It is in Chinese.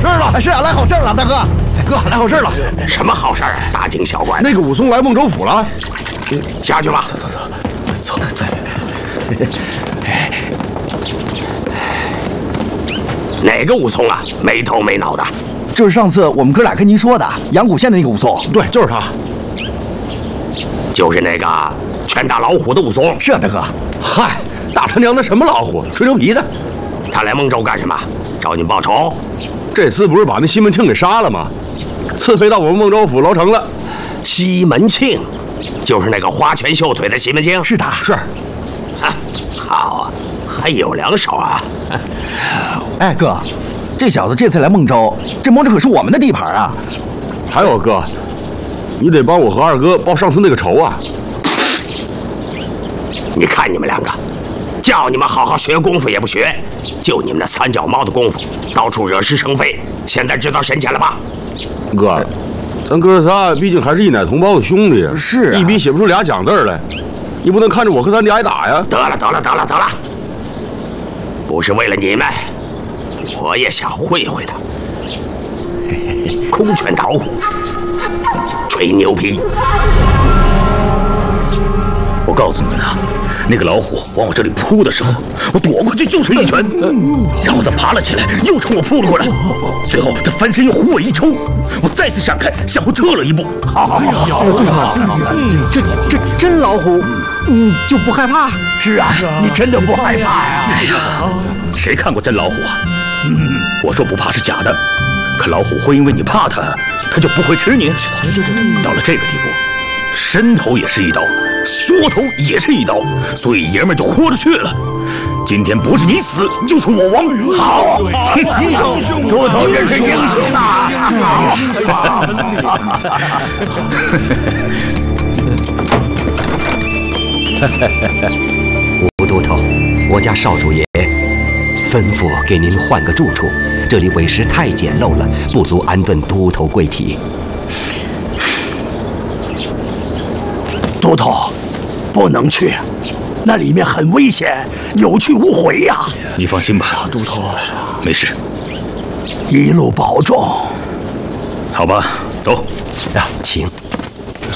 了！是啊，来好事了，大哥，哥来好事了！ 什么好事啊？大惊小怪！ 那个武松来孟州府了， 下去吧。 走。 哪个武松啊？没头没脑的。 就是上次我们哥俩跟您说的阳谷县的那个武松。 对，就是他。 就是那个拳打老虎的武松。 是啊，大哥。 嗨，大他娘的什么老虎，吹牛皮的！ 他来孟州干什么？找你报仇？ 这次不是把那西门庆给杀了吗？刺配到我们孟州府牢城了。 西门庆，就是那个花拳绣腿的西门庆。 是的， 是。 好啊，还有两手啊！ 哎，哥，这小子这次来孟州，这孟州可是我们的地盘啊！ 还有哥，你得帮我和二哥报上次那个仇啊！ 你看你们两个，叫你们好好学功夫也不学，就你们那三脚猫的功夫，到处惹是生非。现在知道深浅了吧？ 哥，咱哥仨毕竟还是一奶同胞的兄弟， 是啊， 一笔写不出俩讲字来，你不能看着我和三弟挨打呀！ 得了，不是为了你们，我也想会会他。空拳打老虎，吹牛皮。 我告诉你们啊，那个老虎往我这里扑的时候，我躲过去就是一拳，然后它爬了起来，又冲我扑了过来，随后它翻身又虎尾一抽，我再次闪开，向后撤了一步。 这真老虎，你就不害怕？ 是啊，你真的不害怕呀？ 谁看过真老虎啊？我说不怕是假的，可老虎会因为你怕它，它就不会吃你。到了这个地步，伸头也是一刀，缩头也是一刀，所以爷们就豁出去了。今天不是你死，就是我亡。好，英雄，秃头真是英雄啊！ 吴都头，我家少主爷吩咐给您换个住处，这里委实太简陋了，不足安顿都头贵体。 都头，不能去，那里面很危险，有去无回呀。 你放心吧，都头，没事， 一路保重。 好吧，走。 请。